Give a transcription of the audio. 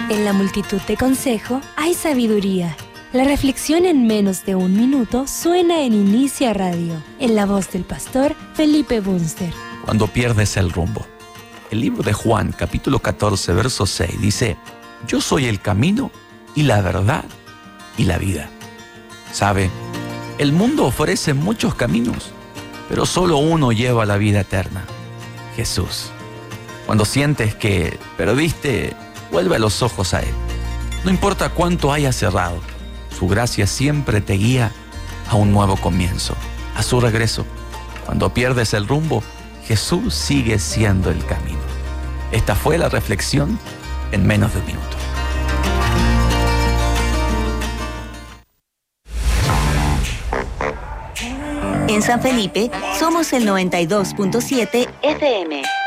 En la multitud de consejo hay sabiduría. La reflexión en menos de un minuto suena en Inicia Radio, en la voz del pastor Felipe Bunster. Cuando pierdes el rumbo. El libro de Juan, capítulo 14, verso 6, dice: Yo soy el camino y la verdad y la vida. ¿Sabe? El mundo ofrece muchos caminos, pero solo uno lleva a la vida eterna: Jesús. Cuando sientes que perdiste, vuelve los ojos a Él. No importa cuánto hayas cerrado, su gracia siempre te guía a un nuevo comienzo, a su regreso. Cuando pierdes el rumbo, Jesús sigue siendo el camino. Esta fue la reflexión en menos de un minuto. En San Felipe somos el 92.7 FM.